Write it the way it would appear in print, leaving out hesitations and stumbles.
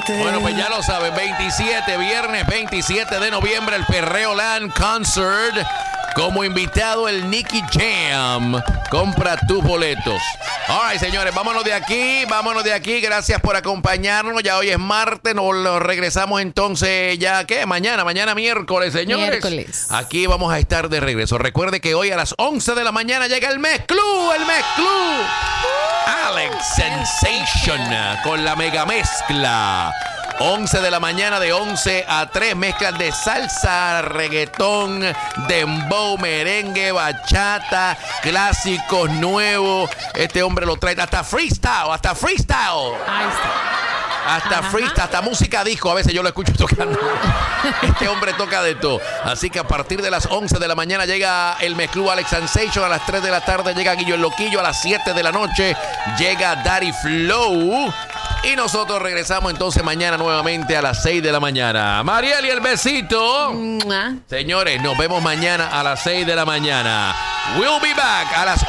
27. Bueno, pues ya lo saben, 27, viernes 27 de noviembre, el Perreo Land Concert. Como invitado el Nicky Jam. Compra tus boletos. All right, señores, vámonos de aquí. Gracias por acompañarnos. Ya hoy es martes, nos regresamos entonces ya, ¿qué? Mañana miércoles, señores. Miércoles. Aquí vamos a estar de regreso. Recuerde que hoy a las 11 de la mañana llega el Mezclú. Alex Sensation con la mega mezcla. 11 de la mañana, de 11 a 3, mezclas de salsa, reggaetón, dembow, merengue, bachata, clásicos nuevos. Este hombre lo trae hasta freestyle. Ahí está. Hasta freestyle, hasta música disco. A veces yo lo escucho tocando. Este hombre toca de todo. Así que a partir de las 11 de la mañana llega el Mezclú Alex Sensation. A las 3 de la tarde llega Guillo el Loquillo. A las 7 de la noche llega Daddy Flow. Y nosotros regresamos entonces mañana nuevamente a las 6 de la mañana. Mariel y el besito. ¡Mua! Señores, nos vemos mañana a las 6 de la mañana. We'll be back a las